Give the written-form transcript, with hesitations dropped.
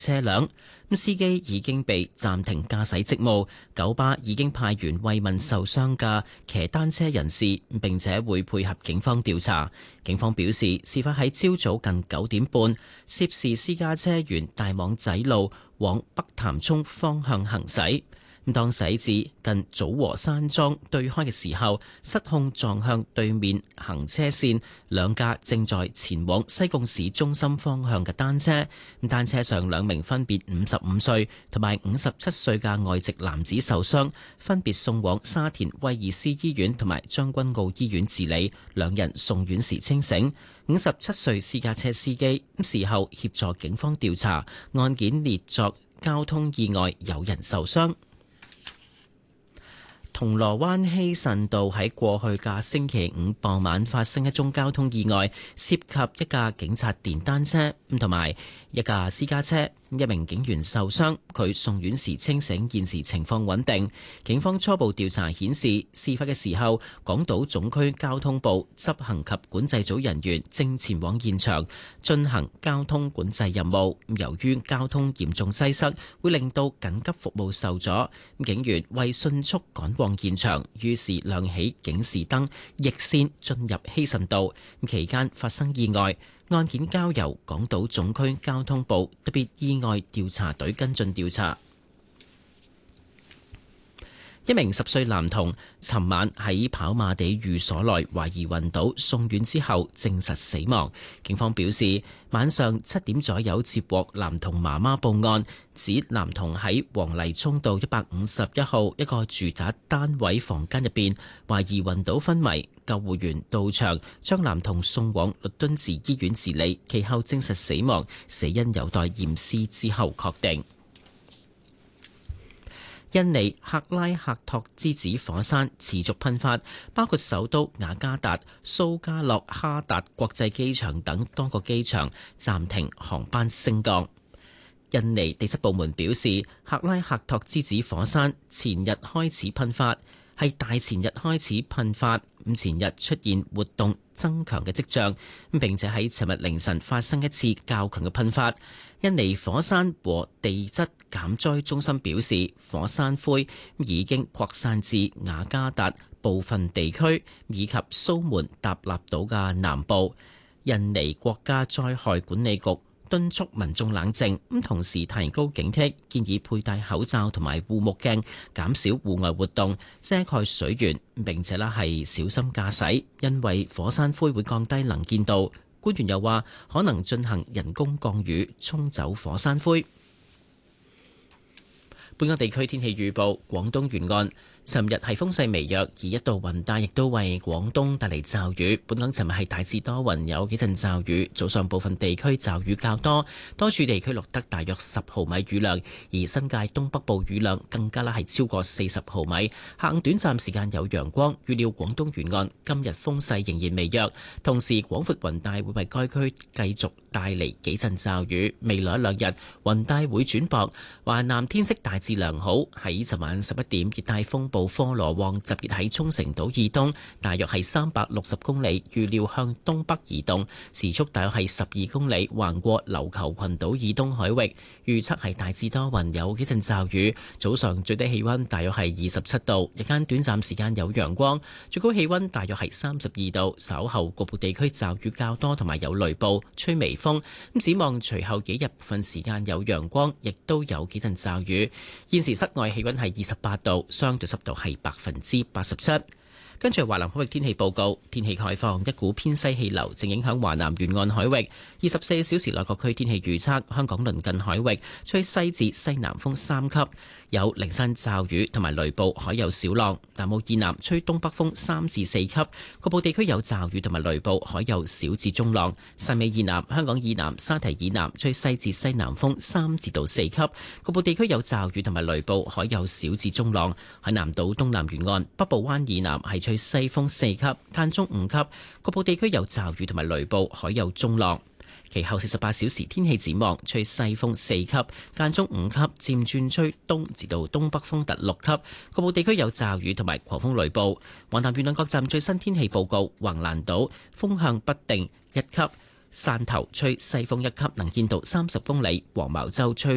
車輛，司機已經被暫停駕駛職務，九巴已經派員慰問受傷嘅騎單車人士，並且會配合警方調查。警方表示，事發喺朝早近9點半，涉事私家車沿大網仔路往北潭涌方向行駛。當駛至近祖和山莊對開嘅時候，失控撞向對面行車線兩架正在前往西貢市中心方向嘅單車。單車上兩名分別55歲同埋57歲嘅外籍男子受傷，分別送往沙田威爾斯醫院同埋將軍澳醫院治理，兩人送院時清醒。57歲私家車司機事後協助警方調查，案件列作交通意外，有人受傷。銅鑼灣希慎道喺過去嘅星期五傍晚發生一宗交通意外，涉及一架警察電單車同埋一架私家車，一名警員受傷，佢送院時清醒，現時情況穩定。警方初步調查顯示，事發嘅時候，港島總區交通部執行及管制組人員正前往現場進行交通管制任務。由於交通嚴重擠塞，會令到緊急服務受阻，警員為迅速趕往現場，於是亮起警示燈，逆線進入希慎道。期間發生意外，案件交由港島總區交通部特別意外調查隊跟進調查。一名10歲男童尋晚喺跑馬地寓所內懷疑暈倒，送院之後證實死亡。警方表示，晚上7點左右接獲男童媽媽報案，指男童喺黃泥涌道151號一個住宅單位房間入邊懷疑暈倒昏迷，救護員到場將男童送往律敦治醫院治理，其後證實死亡，死因有待驗屍之後確定。印尼克拉克托之子火山持續噴發，包括首都雅加達、蘇加諾哈達國際機場等多個機場暫停航班升降。印尼地質部門表示，克拉克托之子火山前日開始噴發，係大前日開始噴發，前日出現活動增強嘅跡象，並且喺尋日凌晨發生一次較強嘅噴發。印尼火山和地質減災中心表示，火山灰已經擴散至雅加達部分地區以及蘇門答臘島嘅南部。印尼國家災害管理局敦促民眾冷靜，同時提高警惕，建議佩戴口罩同埋護目鏡，減少戶外活動，遮蓋水源，並且係小心駕駛，因為火山灰會降低能見度。官員又話，可能進行人工降雨，沖走火山灰。本港地區天氣預報，廣東沿岸尋日係風勢微弱，而一道雲帶亦都為廣東帶嚟驟雨。本港尋日係大致多雲，有幾陣驟雨，早上部分地區驟雨較多，多處地區錄得大約10毫米雨量，而新界東北部雨量更加係超過40毫米。下午短暫時間有陽光，預料廣東沿岸今日風勢仍然微弱，同時廣闊雲帶會為該區繼續帶嚟幾陣驟雨。未來一兩日雲帶會轉薄，華南天色大致良好。喺尋晚11點，熱帶風暴科羅旺集結喺沖繩島以東，大約係360公里，預料向東北移動，時速大約係12公里，橫過琉球群島以東海域。預測係大致多雲，有幾陣驟雨。早上最低氣溫大約係27度，日間短暫時間有陽光，最高氣溫大約係32度。稍後局部地區驟雨較多，同埋有雷暴，吹微風。展望隨後幾日部分時間有陽光，亦都有幾陣驟雨。現時室外氣溫係28度，相對濕度係87%。跟住華南海域天氣報告，天氣概況，一股偏西氣流正影響華南沿岸海域。24小時內各區天氣預測，香港鄰近海域吹西至西南風3級，有零散驟雨同埋雷暴，海有小浪。南澳以南吹東北風3至4級，局部地區有驟雨同埋雷暴，海有小至中浪。汕尾以南、香港以南、沙堤以南吹西至西南風3至到4級，局部地區有驟雨同埋雷暴，海有小至中浪。海南島東南沿岸、北部灣以南係吹西風4級，間中5級，局部地區有驟雨同埋雷暴，海有中浪。其後48小時天氣展望，吹西風4級，間中5級，漸轉吹東至到東北風特6級，局部地區有驟雨同埋狂風雷暴。橫南沿岸各站最新天氣報告：橫瀾島風向不定1級，汕頭吹西風1級，能見度30公里；黃茅洲吹